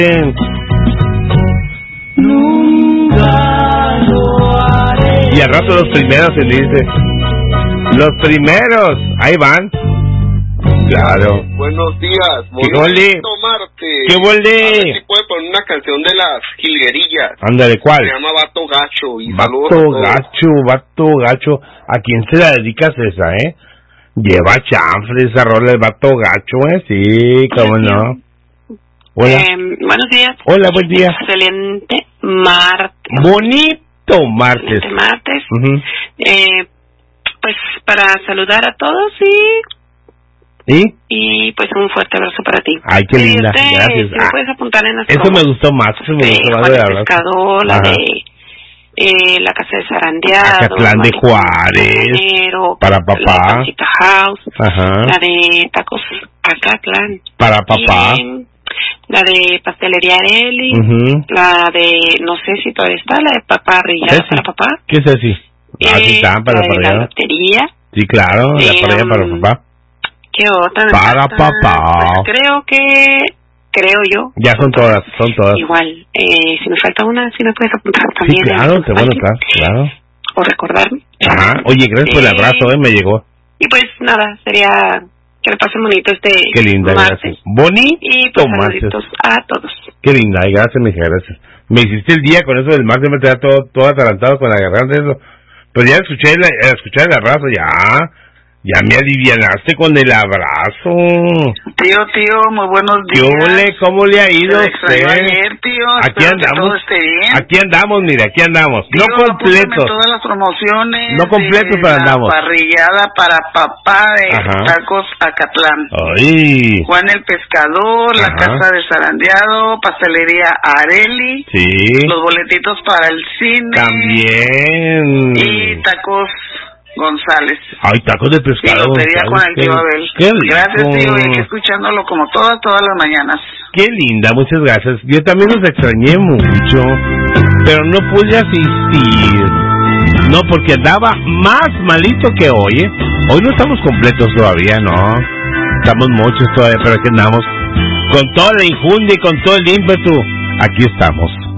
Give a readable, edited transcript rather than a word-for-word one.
Nunca lo haré. Y al rato los primeros se dice. Los primeros, ahí van. Claro. Buenos días. ¿Qué volé? ¿Qué volé? A ver si puede poner una canción de las jilguerillas. Ándale, ¿cuál? Se llama Vato Gacho. Y Vato Gacho. ¿A quién se la dedicas esa, Lleva chanfle esa rola de Vato Gacho, Sí, cómo no. Hola. Buenos días. Hola, buen día. Excelente martes. Bonito martes. Excelente martes. Uh-huh. Pues para saludar a todos y pues un fuerte abrazo para ti. Ay, qué linda, gracias. Si me puedes apuntar en las eso promos. me gustó más, eso me gustó más Juan de el hablar. Pescador, la de la Casa de Zarandeado, Acatlán de Juárez, para papá, la Pancita House, ajá, la de Tacos Acatlán, para papá, y la de Pastelería Areli, uh-huh, la de, no sé si todavía está, la de Papá Rillada para papá. ¿Qué es así? Aquí está, para la de la lotería. Sí, claro, la parrilla para papá. ¿Qué otra? Para papá. Pues creo yo. Ya son todas. Igual, si me falta una, si me puedes apuntar Sí, también. claro, claro. O recordarme. Ajá, oye, gracias por el abrazo, me llegó. Y pues nada, sería que le pasen bonito Qué linda, martes. Gracias. Bonito y pues martes. saluditos a todos. Qué linda, gracias, mija, gracias. Me hiciste el día con eso del martes, me quedé todo atarantado con la garganta eso. Pero ya escuché el abrazo, ya me alivianaste con el abrazo. Tío, muy buenos días. ¿Cómo le ha ido a usted? Ayer, tío. Aquí andamos. Que todo esté bien. Aquí andamos, mira, aquí andamos. Tío, no completos. Todas las promociones. No completos, pero andamos. Parrillada para papá de Tacos Acatlán. Ay. Juan el Pescador, la Casa de Zarandeado, Pastelería Areli. Sí. Los boletitos para el cine. También. Y Tacos González. Ay, tacos de pescado. Y lotería con el tío Abel. Qué rico. Gracias, tío, y aquí escuchándolo como todas las mañanas. Qué linda, muchas gracias. Yo también los extrañé mucho, pero no pude asistir. No, porque andaba más malito que hoy, Hoy no estamos completos todavía, no. Estamos muchos todavía, pero aquí andamos con toda la injundia y con todo el ímpetu. Aquí estamos.